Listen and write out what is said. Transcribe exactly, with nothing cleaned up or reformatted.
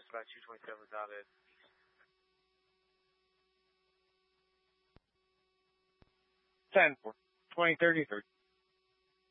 about two twenty-seven without it. ten, twenty, thirty, thirty.